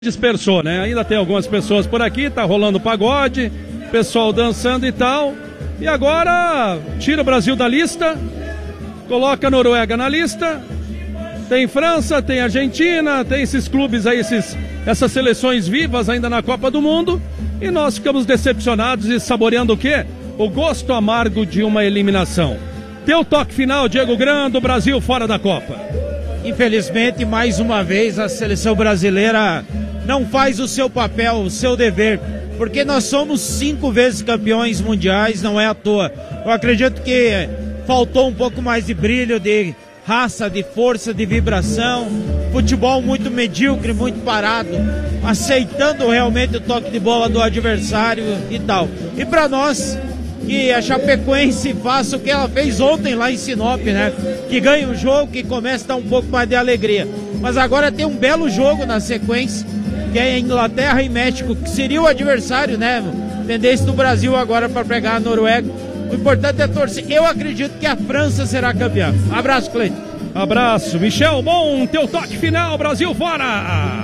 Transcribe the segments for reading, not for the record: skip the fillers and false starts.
Dispersou, né? Ainda tem algumas pessoas por aqui, tá rolando pagode, pessoal dançando e tal. E agora tira o Brasil da lista, coloca a Noruega na lista. Tem França, tem Argentina, tem esses clubes aí, essas seleções vivas ainda na Copa do Mundo. E nós ficamos decepcionados e saboreando o quê? O gosto amargo de uma eliminação. Teu toque final, Diego Grando, Brasil fora da Copa. Infelizmente, mais uma vez, a seleção brasileira não faz o seu papel, o seu dever, porque nós somos 5 vezes campeões mundiais, não é à toa. Eu acredito que faltou um pouco mais de brilho, de raça, de força, de vibração, futebol muito medíocre, muito parado, aceitando realmente o toque de bola do adversário e tal. E para nós, que a Chapecoense faça o que ela fez ontem lá em Sinop, né? Que ganhe o jogo, que comece a dar um pouco mais de alegria. Mas agora tem um belo jogo na sequência, que é Inglaterra e México, que seria o adversário, né? Tendência do Brasil agora para pegar a Noruega. O importante é torcer. Eu acredito que a França será campeã. Abraço, Cleiton. Abraço. Michel, bom, teu toque final, Brasil fora!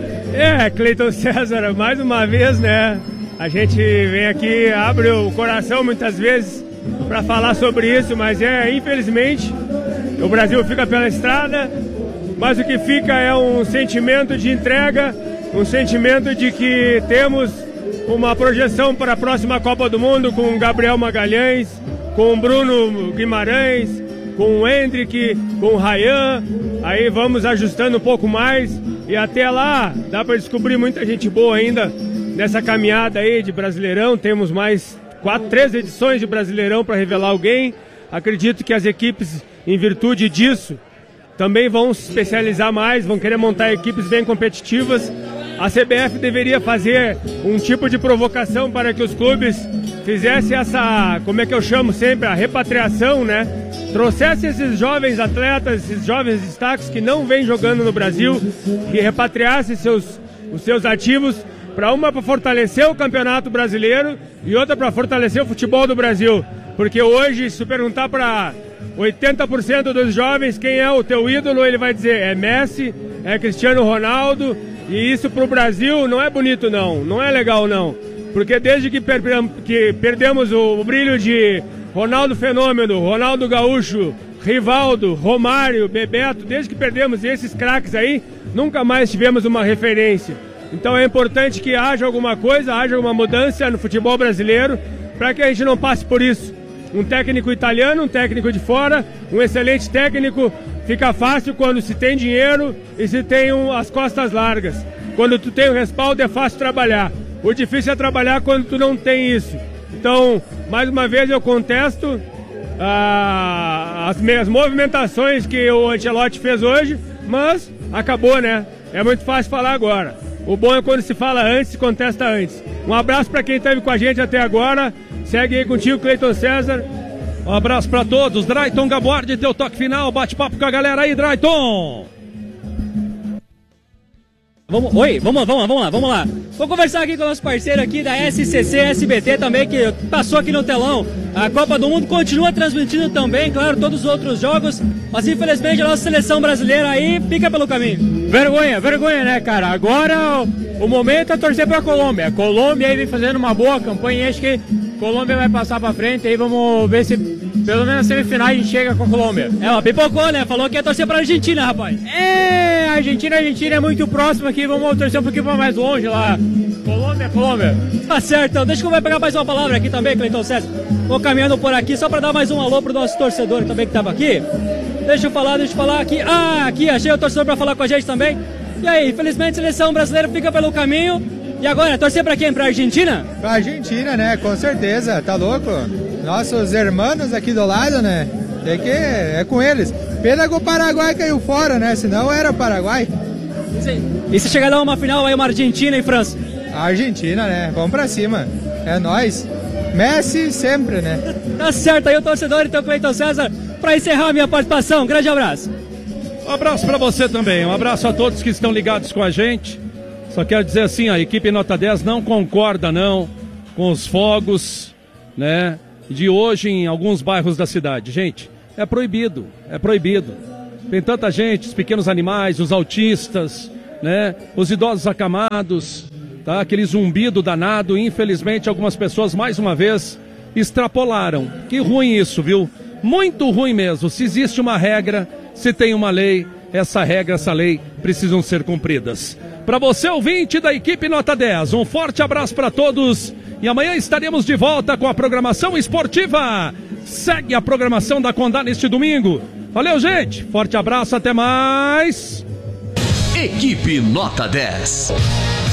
Cleiton César, mais uma vez, né? A gente vem aqui, abre o coração muitas vezes para falar sobre isso, mas infelizmente, o Brasil fica pela estrada, mas o que fica é um sentimento de entrega, um sentimento de que temos uma projeção para a próxima Copa do Mundo com o Gabriel Magalhães, com o Bruno Guimarães, com o Hendrick, com o Ryan. Aí vamos ajustando um pouco mais e até lá dá para descobrir muita gente boa ainda nessa caminhada aí de Brasileirão. Temos mais 3 edições de Brasileirão para revelar alguém. Acredito que as equipes, em virtude disso, também vão se especializar mais, vão querer montar equipes bem competitivas. A CBF deveria fazer um tipo de provocação para que os clubes fizessem essa, como é que eu chamo sempre, a repatriação, né? Trouxessem esses jovens atletas, esses jovens destaques que não vêm jogando no Brasil, que repatriassem os seus ativos para fortalecer o Campeonato Brasileiro e outra para fortalecer o futebol do Brasil. Porque hoje, se perguntar para 80% dos jovens quem é o teu ídolo, ele vai dizer é Messi, é Cristiano Ronaldo, e isso para o Brasil não é bonito não, não é legal não. Porque desde que perdemos o brilho de Ronaldo Fenômeno, Ronaldo Gaúcho, Rivaldo, Romário, Bebeto, desde que perdemos esses craques aí, nunca mais tivemos uma referência. Então é importante que haja alguma coisa, haja alguma mudança no futebol brasileiro, para que a gente não passe por isso. Um técnico italiano, um técnico de fora, um excelente técnico, fica fácil quando se tem dinheiro e se tem as costas largas. Quando tu tem o respaldo é fácil trabalhar. O difícil é trabalhar quando tu não tem isso. Então, mais uma vez eu contesto as movimentações que o Ancelotti fez hoje, mas acabou, né? É muito fácil falar agora. O bom é quando se fala antes, se contesta antes. Um abraço para quem esteve com a gente até agora. Segue aí contigo, Cleiton César. Um abraço para todos. Drayton Gabordi, teu toque final. Bate-papo com a galera aí, Drayton. Vamos lá. Vou conversar aqui com o nosso parceiro aqui da SCC SBT também, que passou aqui no telão. A Copa do Mundo continua transmitindo também, claro, todos os outros jogos, mas infelizmente a nossa seleção brasileira aí fica pelo caminho. Vergonha, né, cara? Agora o momento é torcer pra Colômbia. A Colômbia aí vem fazendo uma boa campanha e acho que a Colômbia vai passar pra frente. Aí vamos ver se pelo menos na semifinal a gente chega com a Colômbia. Ela pipocou, né? Falou que ia torcer pra Argentina, rapaz. A Argentina é muito próxima aqui. Vamos torcer um pouquinho pra mais longe lá. Colômbia. Tá certo, então deixa que eu vou pegar mais uma palavra aqui também, Cleiton César. Vou caminhando por aqui só pra dar mais um alô pro nosso torcedor também que tava aqui. Deixa eu falar aqui. Aqui, achei o torcedor pra falar com a gente também. E aí, infelizmente a seleção brasileira fica pelo caminho. E agora, torcer pra quem? Pra Argentina? Pra Argentina, né? Com certeza, tá louco? Nossos irmãos aqui do lado, né? É com eles. Pena que o Paraguai caiu fora, né? Senão era o Paraguai. E se chegar a dar uma final aí, uma Argentina e França? A Argentina, né? Vamos pra cima. É nóis. Messi sempre, né? Tá certo aí o torcedor, então, Cleiton César, pra encerrar a minha participação. Grande abraço. Um abraço pra você também. Um abraço a todos que estão ligados com a gente. Só quero dizer assim, a equipe Nota 10 não concorda não com os fogos, né, de hoje em alguns bairros da cidade. Gente, é proibido. Tem tanta gente, os pequenos animais, os autistas, né? Os idosos acamados, tá? Aquele zumbido danado. Infelizmente, algumas pessoas, mais uma vez, extrapolaram. Que ruim isso, viu? Muito ruim mesmo. Se existe uma regra, se tem uma lei, essa regra, essa lei precisam ser cumpridas. Para você, ouvinte da equipe Nota 10, um forte abraço para todos. E amanhã estaremos de volta com a programação esportiva. Segue a programação da Condá neste domingo. Valeu, gente. Forte abraço, até mais. Equipe Nota 10.